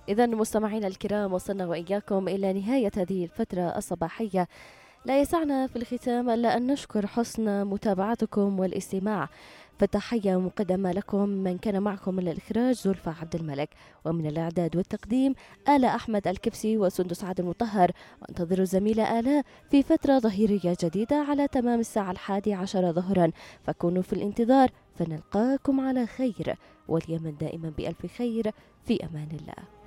إذا مستمعينا الكرام، وصلنا وإياكم إلى نهاية هذه الفترة الصباحية. لا يسعنا في الختام إلا أن نشكر حسن متابعتكم والاستماع. فتحية مقدمة لكم من كان معكم من الإخراج زلفى عبد الملك، ومن الإعداد والتقديم آلاء أحمد الكبسي وسندس عادل المطهر. وانتظروا الزميلة آلاء في فترة ظهيرية جديدة على تمام الساعة 11 ظهرا، فكونوا في الانتظار، فنلقاكم على خير، واليمن دائما بألف خير. في أمان الله.